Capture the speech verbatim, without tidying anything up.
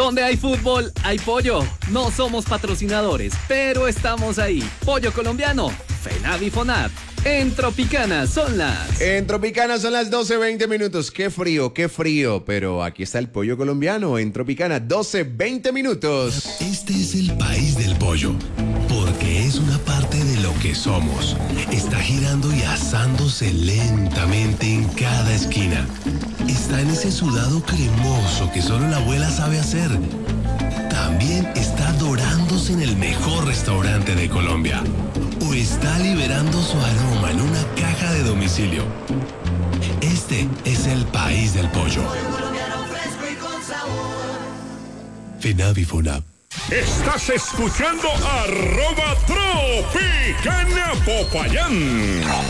Donde hay fútbol, hay pollo. No somos patrocinadores, pero estamos ahí. Pollo colombiano, FENAVI FONAP. En Tropicana son las... En Tropicana son las doce veinte minutos. Qué frío, qué frío. Pero aquí está el pollo colombiano en Tropicana, doce veinte minutos. Este es el país del pollo, porque es una parte de lo que somos. Está girando y asándose lentamente en cada esquina. Está en ese sudado cremoso que solo la abuela sabe hacer. También está dorándose en el mejor restaurante de Colombia. O está liberando su aroma en una caja de domicilio. Este es el país del pollo. FENAVI FONAP. Estás escuchando arroba Tropicana Popayán.